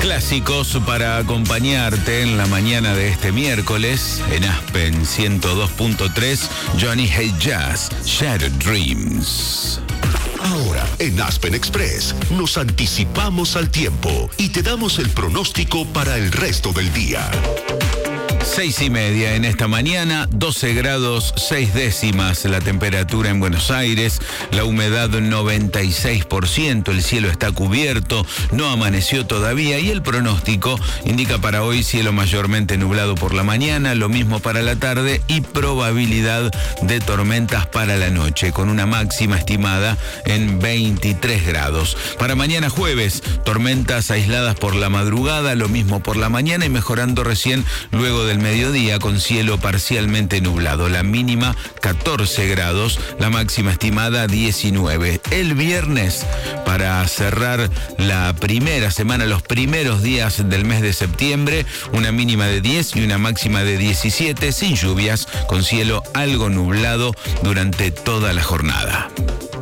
Clásicos para acompañarte en la mañana de este miércoles en Aspen 102.3, Johnny Hate Jazz, Shattered Dreams. Ahora, en Aspen Express, nos anticipamos al tiempo y te damos el pronóstico para el resto del día. 6:30 en esta mañana, 12 grados 6 décimas la temperatura en Buenos Aires, la humedad 96%, el cielo está cubierto, no amaneció todavía y el pronóstico indica para hoy cielo mayormente nublado por la mañana, lo mismo para la tarde y probabilidad de tormentas para la noche, con una máxima estimada en 23 grados. Para mañana jueves, tormentas aisladas por la madrugada, lo mismo por la mañana y mejorando recién luego del mediodía con cielo parcialmente nublado. La mínima 14 grados, la máxima estimada 19. El viernes, para cerrar la primera semana, los primeros días del mes de septiembre, una mínima de 10 y una máxima de 17, sin lluvias, con cielo algo nublado durante toda la jornada.